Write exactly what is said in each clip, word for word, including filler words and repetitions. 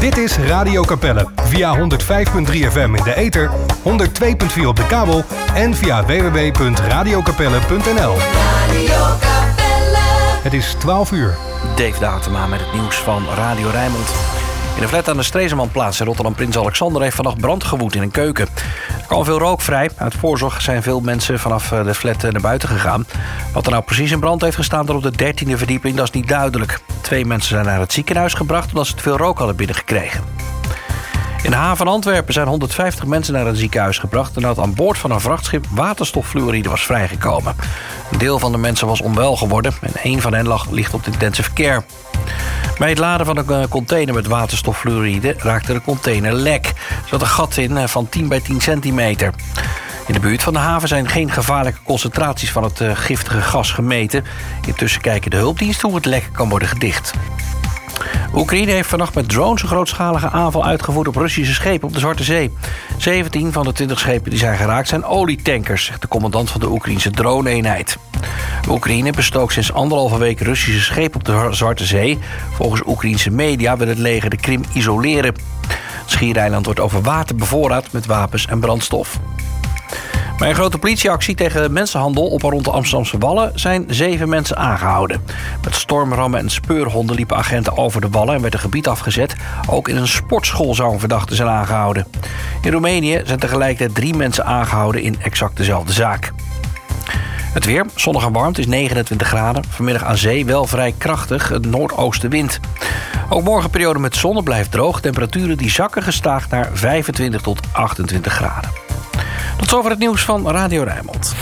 Dit is Radio Capelle via honderd vijf komma drie F M in de ether, honderd twee komma vier op de kabel en via w w w punt radio capelle punt n l. Radio Capelle. Het is twaalf uur. Dave Datema met het nieuws van Radio Rijnmond. In een flat aan de Stresemannplaats in Rotterdam Prins Alexander heeft vannacht brand gewoed in een keuken. Er kwam veel rook vrij. Uit voorzorg zijn veel mensen vanaf de flat naar buiten gegaan. Wat er nou precies in brand heeft gestaan tot op de dertiende verdieping, dat is niet duidelijk. Twee mensen zijn naar het ziekenhuis gebracht omdat ze te veel rook hadden binnengekregen. In de haven van Antwerpen zijn honderdvijftig mensen naar een ziekenhuis gebracht nadat aan boord van een vrachtschip waterstoffluoride was vrijgekomen. Een deel van de mensen was onwel geworden en één van hen lag, ligt op de intensive care. Bij het laden van een container met waterstoffluoride raakte de container lek. Er zat een gat in van tien bij tien centimeter. In de buurt van de haven zijn geen gevaarlijke concentraties van het uh, giftige gas gemeten. Intussen kijken de hulpdiensten hoe het lek kan worden gedicht. Oekraïne heeft vannacht met drones een grootschalige aanval uitgevoerd op Russische schepen op de Zwarte Zee. zeventien van de twintig schepen die zijn geraakt zijn olietankers, zegt de commandant van de Oekraïnse drone-eenheid. Oekraïne bestookt sinds anderhalve week Russische schepen op de Zwarte Zee. Volgens Oekraïnse media wil het leger de Krim isoleren. Het schiereiland wordt over water bevoorraad met wapens en brandstof. Bij een grote politieactie tegen mensenhandel op en rond de Amsterdamse Wallen zijn zeven mensen aangehouden. Met stormrammen en speurhonden liepen agenten over de wallen en werd een gebied afgezet. Ook in een sportschool zou een verdachte zijn aangehouden. In Roemenië zijn tegelijkertijd drie mensen aangehouden in exact dezelfde zaak. Het weer, zonnig en warm, het is negenentwintig graden. Vanmiddag aan zee wel vrij krachtig, een noordoostenwind. Ook morgen periode met zon, het blijft droog. Temperaturen die zakken gestaag naar vijfentwintig tot achtentwintig graden. Tot zover het nieuws van Radio Rijnmond.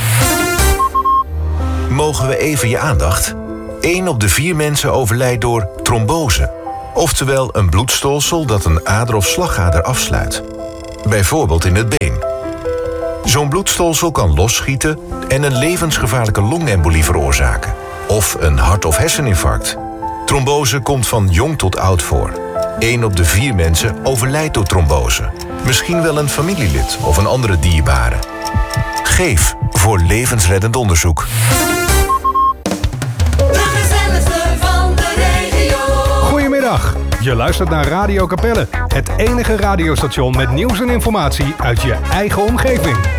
Mogen we even je aandacht? Eén op de vier mensen overlijdt door trombose. Oftewel een bloedstolsel dat een ader of slagader afsluit. Bijvoorbeeld in het been. Zo'n bloedstolsel kan losschieten en een levensgevaarlijke longembolie veroorzaken. Of een hart- of herseninfarct. Trombose komt van jong tot oud voor. Eén op de vier mensen overlijdt door trombose. Misschien wel een familielid of een andere dierbare. Geef voor levensreddend onderzoek. De gezelligste van de regio. Goedemiddag. Je luistert naar Radio Capelle. Het enige radiostation met nieuws en informatie uit je eigen omgeving.